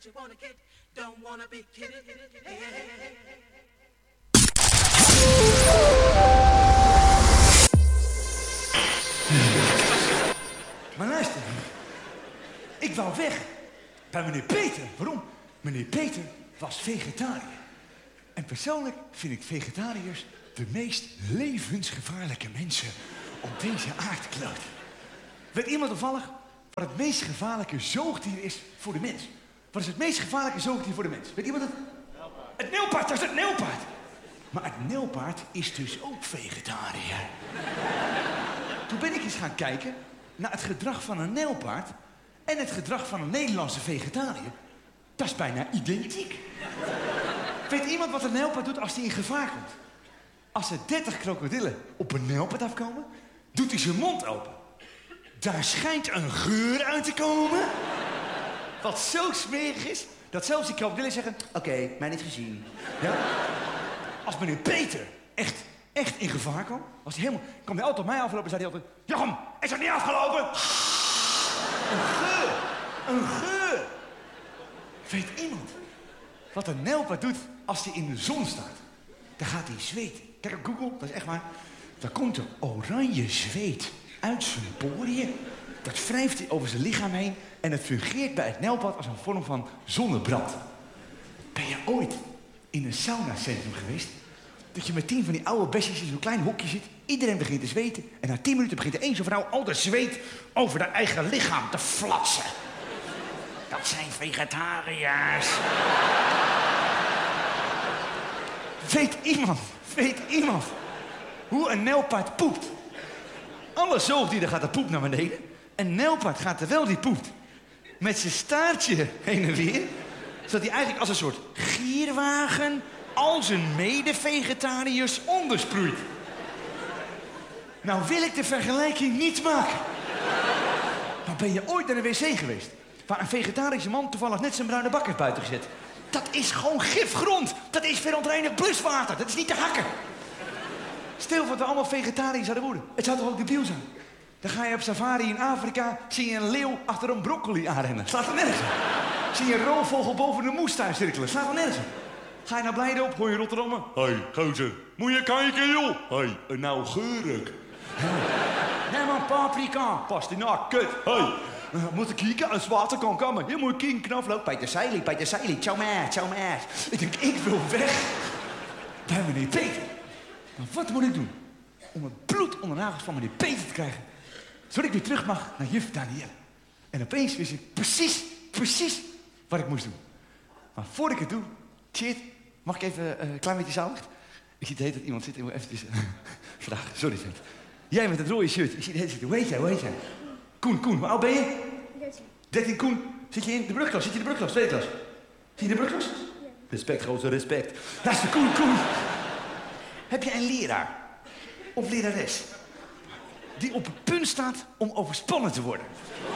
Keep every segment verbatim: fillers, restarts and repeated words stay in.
You wanna kid, don't wanna be kidded. Hey, hey, hey, hey. Maar luister, ik wou weg bij meneer Peter. Waarom? Meneer Peter was vegetariër. En persoonlijk vind ik vegetariërs de meest levensgevaarlijke mensen op deze aardkloot. Weet iemand toevallig wat het meest gevaarlijke zoogdier is voor de mens? Wat is het meest gevaarlijke zoogdier voor de mens? Weet iemand het? Nijlpaard. Het nijlpaard, dat is het nijlpaard. Maar het nijlpaard is dus ook vegetariër. Toen ben ik eens gaan kijken naar het gedrag van een nijlpaard en het gedrag van een Nederlandse vegetariër. Dat is bijna identiek. Weet iemand wat een nijlpaard doet als hij in gevaar komt? Als er dertig krokodillen op een nijlpaard afkomen, doet hij zijn mond open. Daar schijnt een geur uit te komen. Wat zo smerig is, dat zelfs die krokodillen zeggen... Oké, okay, mij niet gezien. Ja? Als meneer Peter echt, echt in gevaar kwam, was hij helemaal... kwam hij altijd op mij aflopen en zei hij altijd... Jochem, is het niet afgelopen? Een geur. Een geur. Weet iemand wat een nijlpaard doet als hij in de zon staat? Dan gaat hij zweten. Kijk op Google, dat is echt waar. Dan komt er oranje zweet uit zijn poriën. Dat wrijft hij over zijn lichaam heen. En het fungeert bij het nijlpaard als een vorm van zonnebrand. Ben je ooit in een saunacentrum geweest? Dat je met tien van die oude bestjes in zo'n klein hokje zit. Iedereen begint te zweten. En na tien minuten begint er één zo'n vrouw al de zweet over haar eigen lichaam te flatsen. Dat zijn vegetariërs. Weet iemand, weet iemand hoe een nijlpaard poept? Alle zoogdieren gaat de poep naar beneden. Een nijlpaard gaat terwijl die poept met zijn staartje heen en weer, zodat hij eigenlijk als een soort gierwagen al zijn mede-vegetariërs ondersproeit. Nou wil ik de vergelijking niet maken. Maar ben je ooit naar de wc geweest waar een vegetarische man toevallig net zijn bruine bak heeft buiten gezet? Dat is gewoon gifgrond. Dat is verontreinigd bluswater. Dat is niet te hakken. Stel voor dat we allemaal vegetariërs zouden worden. Het zou toch ook debiel zijn? Dan ga je op safari in Afrika, zie je een leeuw achter een broccoli aanrennen. Slaat er nergens op. Zie je een roofvogel boven de moestuin cirkelen. Slaat er nergens op. Ga je naar Blijdorp, hoor je Rotterdammer. Hoi, gozer. Moet je kijken, joh. Hoi, een nou geurig. Nee, man, paprika. Pastinaak, kut. Hoi. Uh, moet ik kijken als water kan komen. Je moet king knaflook. Peterselie, Peterselie. Ciao maar, ciao maar. Ik denk, ik wil weg bij meneer Peter. Maar wat moet ik doen om het bloed onder de nagels van meneer Peter te krijgen, zodat ik weer terug mag naar juf Danielle? En opeens wist ik precies, precies wat ik moest doen. Maar voordat ik het doe, shit, mag ik even uh, een klein beetje zaallicht? Ik zie de hele tijd iemand zitten, ik moet even uh, vragen. Sorry, vent. Jij met het rode shirt, ik zie de hele tijd zitten. Hoe heet jij, hoe heet jij? Koen, Koen, hoe oud ben je? dertien. dertien, Koen. Zit je in de brugklas? Zit je in de brugklas? Tweede klas? Zit je in de brugklas? Ja. Respect, grote respect. Luister, Koen, Koen. Heb je een leraar of lerares die op het punt staat om overspannen te worden?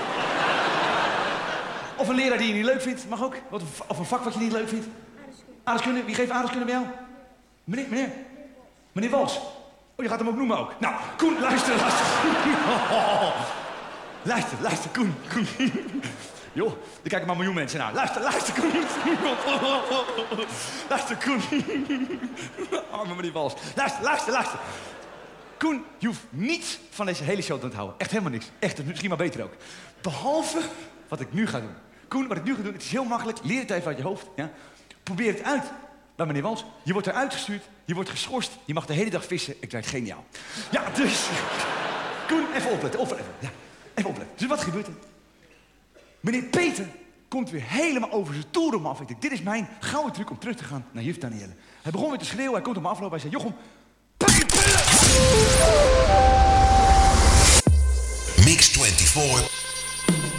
Of een leraar die je niet leuk vindt, mag ook. Of een vak wat je niet leuk vindt. Aardrijkskunde. Aardrijkskunde. Wie geeft aardrijkskunde bij jou? Meneer, meneer. Meneer Wals. Oh, je gaat hem ook noemen ook. Nou, Koen, luister, luister. Luister, luister, Koen, Koen. Joh, er kijken maar een miljoen mensen naar. Luister, luister, Koen. Luister, Koen. Arme meneer Wals. Luister, luister, luister. Koen, je hoeft niets van deze hele show te onthouden. Echt helemaal niks. Echt, misschien maar beter ook. Behalve wat ik nu ga doen. Koen, wat ik nu ga doen, het is heel makkelijk. Leer het even uit je hoofd. Ja? Probeer het uit bij meneer Wals. Je wordt eruit gestuurd, je wordt geschorst. Je mag de hele dag vissen. Ik vind het geniaal. Ja, dus... Koen, even opletten. opletten. Ja, even opletten. Dus wat gebeurt er? Meneer Peter komt weer helemaal over zijn toeren af. Ik denk, dit is mijn gouden truc om terug te gaan naar juf Danielle. Hij begon weer te schreeuwen, hij komt op me aflopen. Hij zei, Jochem, pak je pillen! Mix vierentwintig